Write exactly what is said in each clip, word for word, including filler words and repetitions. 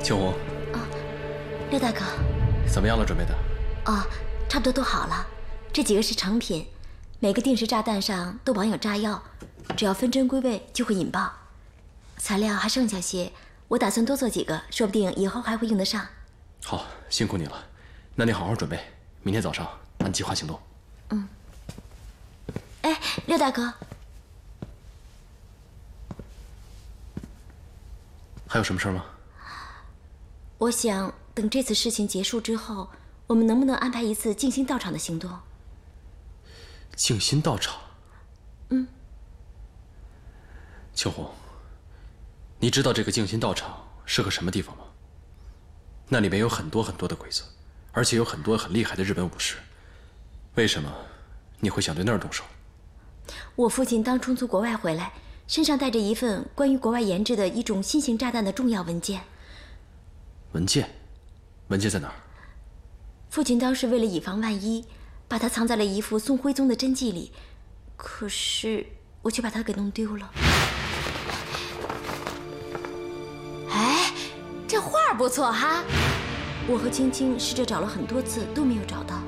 秋红。 啊，六大哥。 怎么样了？准备的？ 哦，差不多都好了。这几个是成品，每个定时炸弹上都绑有炸药，只要分针归位就会引爆。材料还剩下些，我打算多做几个，说不定以后还会用得上。 好，辛苦你了。那你好好准备，明天早上按计划行动。 嗯。哎，六大哥。 还有什么事吗？ 我想等这次事情结束之后，我们能不能安排一次静心道场的行动？ 静心道场。 嗯。 秋红，你知道这个静心道场是个什么地方吗？那里面有很多很多的鬼子，而且有很多很厉害的日本武士。为什么你会想对那儿动手？ 我父亲当初从国外回来，身上带着一份关于国外研制的一种新型炸弹的重要文件。 文件？文件在哪儿？ 父亲当时为了以防万一，把它藏在了一副宋徽宗的真迹里，可是我却把它给弄丢了。 哎，这画不错哈！ 我和青青试着找了很多次，都没有找到。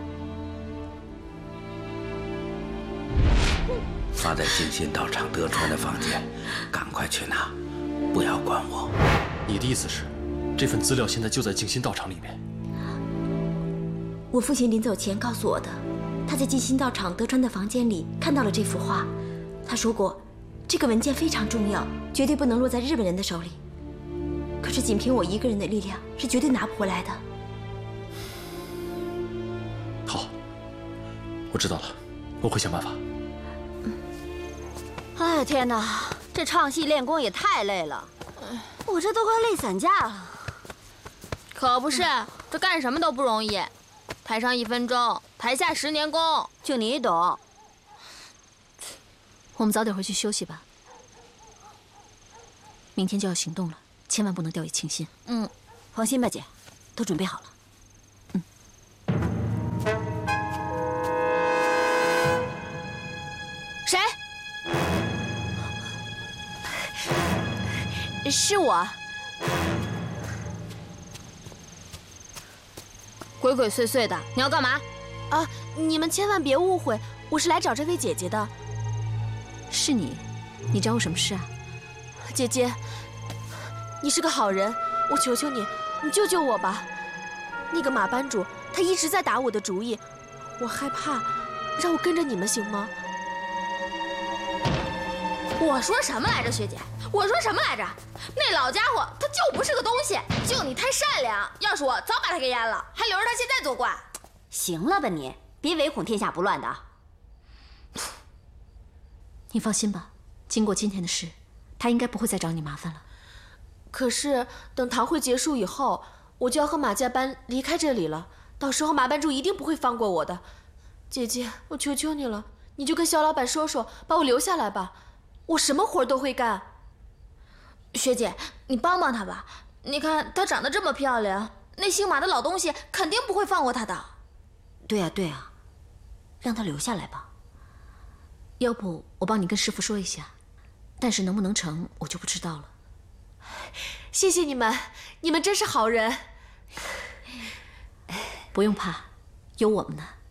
放在静心道场德川的房间，赶快去拿，不要管我。 你的意思是，这份资料现在就在静心道场里面？ 我父亲临走前告诉我的，他在静心道场德川的房间里看到了这幅画。他说过，这个文件非常重要，绝对不能落在日本人的手里。可是仅凭我一个人的力量是绝对拿不回来的。 好，我知道了，我会想办法。 哎呀天哪，这唱戏练功也太累了，我这都快累散架了。 可不是，这干什么都不容易，台上一分钟，台下十年功， 就你懂。 我们早点回去休息吧，明天就要行动了，千万不能掉以轻心。 嗯，放心吧，姐，都准备好了。 嗯。 谁？是我。鬼鬼祟祟的，你要干嘛？ 啊，你们千万别误会，我是来找这位姐姐的。 是你？你找我什么事啊？ 姐姐，你是个好人，我求求你，你救救我吧。那个马班主他一直在打我的主意，我害怕，让我跟着你们行吗？ 我说什么来着，学姐？我说什么来着？那老家伙他就不是个东西，就你太善良。要是我早把他给阉了，还留着他现在做官。 行了吧你，别唯恐天下不乱的。 你放心吧，经过今天的事，他应该不会再找你麻烦了。 可是等堂会结束以后，我就要和马家班离开这里了，到时候马班主一定不会放过我的。姐姐，我求求你了，你就跟肖老板说说，把我留下来吧，我什么活都会干。 学姐，你帮帮他吧，你看她长得这么漂亮，那姓马的老东西肯定不会放过她的。 对啊对啊，让他留下来吧。 要不我帮你跟师傅说一下，但是能不能成我就不知道了。 谢谢你们，你们真是好人。 不用怕，有我们呢。